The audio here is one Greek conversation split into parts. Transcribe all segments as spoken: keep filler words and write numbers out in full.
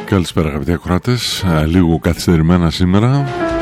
Καλησπέρα αγαπητοί ακροάτες, λίγο καθυστερημένα σήμερα.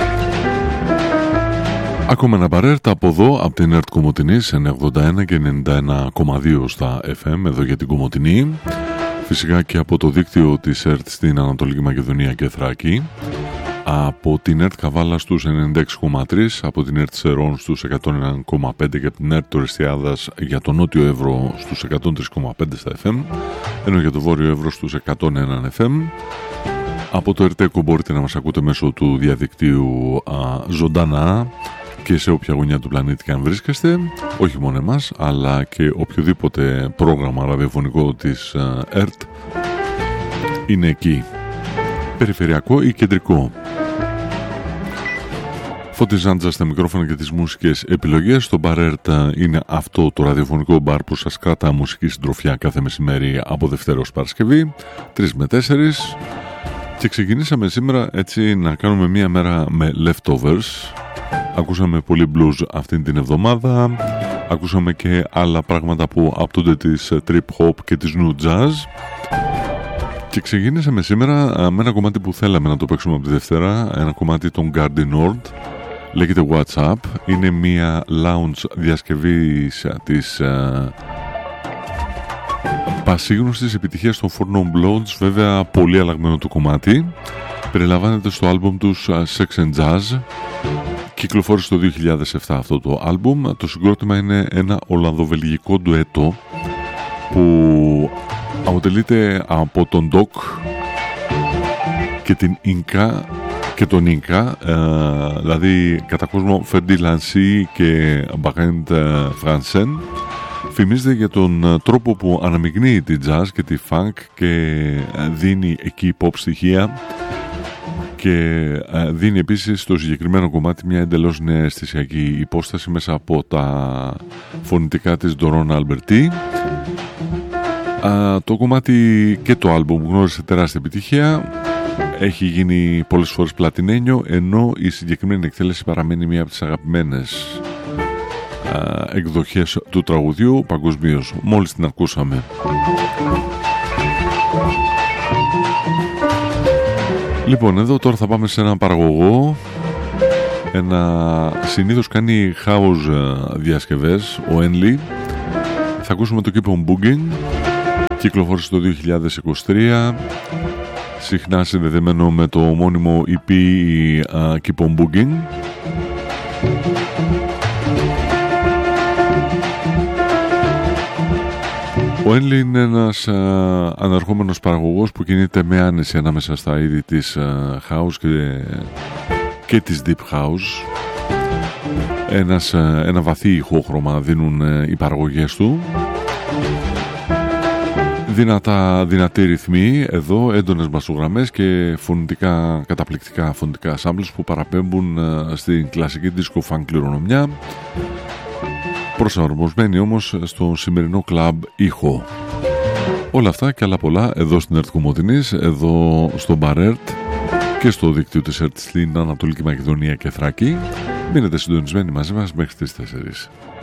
Ακόμα ένα παρέρτα από εδώ, από την ΕΡΤ Κομοτηνής εννιακόσια ογδόντα ένα και ενενήντα ένα κόμμα δύο στα εφ εμ, εδώ για την Κομοτηνή. Φυσικά και από το δίκτυο της ΕΡΤ στην Ανατολική Μακεδονία και Θράκη. Από την ΕΡΤ Καβάλα στους ενενήντα έξι κόμμα τρία, από την ΕΡΤ Σερών στους εκατόν ένα κόμμα πέντε και από την ΕΡΤ Τοριστιάδας για το Νότιο Εύρο στους εκατόν τρία κόμμα πέντε στα εφ εμ, ενώ για το Βόρειο Εύρο στους εκατόν ένα εφ εμ. Από το ΕΡΤΕΚΟ μπορείτε να μας ακούτε μέσω του διαδικτύου α, ζωντανά και σε όποια γωνιά του πλανήτη και αν βρίσκεστε, όχι μόνο εμάς, αλλά και οποιοδήποτε πρόγραμμα ραδιοφωνικό της α, ΕΡΤ είναι εκεί, περιφερειακό ή κεντρικό. Φώτης Ζάντζας στα μικρόφωνα και τις μουσικές επιλογές. Στο μπαρ ΕΡΤ είναι αυτό το ραδιοφωνικό μπαρ που σας κρατά μουσική συντροφιά κάθε μεσημέρι από Δευτέρα ως Παρασκευή, τρεις με τέσσερις. Και ξεκινήσαμε σήμερα έτσι να κάνουμε μία μέρα με leftovers. Ακούσαμε πολύ blues αυτήν την εβδομάδα. Ακούσαμε και άλλα πράγματα που απτούνται της trip hop και της new jazz. Και ξεκίνησαμε σήμερα με ένα κομμάτι που θέλαμε να το παίξουμε από τη Δευτέρα. Ένα κομμάτι των Garden Nord. Λέγεται WhatsApp. Είναι μία lounge διασκευή της uh, πασίγνωστης επιτυχίας των Four Non Blondes. Βέβαια πολύ αλλαγμένο το κομμάτι. Περιλαμβάνεται στο άλμπουμ τους uh, Sex and Jazz. Κυκλοφόρησε το δύο χιλιάδες επτά αυτό το άλμπουμ. Το συγκρότημα είναι ένα ολλανδοβελγικό ντουέτο που αποτελείται από τον Doc και την Inca και τον Inca, ε, δηλαδή κατά κόσμο Ferdi Lancy και Barend Fransen. Φημίζεται για τον τρόπο που αναμειγνύει τη jazz και τη funk και δίνει εκεί pop στοιχεία και δίνει επίσης στο συγκεκριμένο κομμάτι μια εντελώς νέα αισθησιακή υπόσταση μέσα από τα φωνητικά της Doron Alberti. Uh, το κομμάτι και το άλμπουμ γνώρισε τεράστια επιτυχία. Έχει γίνει πολλές φορές πλατινένιο, ενώ η συγκεκριμένη εκτέλεση παραμένει μία από τις αγαπημένες uh, εκδοχές του τραγουδιού παγκοσμίως. Μόλις την ακούσαμε. Λοιπόν, εδώ τώρα θα πάμε σε έναν παραγωγό. Ένα συνήθως κάνει house διασκευές, ο Enly. Θα ακούσουμε το Keep on Booging. Κυκλοφόρησε το δύο χιλιάδες είκοσι τρία, συχνά συνδεδεμένο με το ομώνυμο ι πι uh, Keep on Booging. Ο Enly είναι ένας uh, αναρχόμενος παραγωγός που κινείται με άνεση ανάμεσα στα είδη της uh, house και, και της deep house. Ένας, uh, ένα βαθύ ηχόχρωμα δίνουν uh, οι παραγωγές του. Δυνατά, δυνατή ρυθμή εδώ, έντονες μπασογραμμές και φωνητικά, καταπληκτικά φωνητικά samples που παραπέμπουν uh, στην κλασική disco funk κληρονομιά, προσαρμοσμένοι όμως στο σημερινό κλαμπ ήχο. Όλα αυτά και άλλα πολλά εδώ στην ΕΡΤ Κομοτηνής, εδώ στο μπαρ ΕΡΤ και στο δίκτυο της ΕΡΤ στην Ανατολική Μακεδονία και Θράκη. Μείνετε συντονισμένοι μαζί μας μέχρι τις τέσσερις.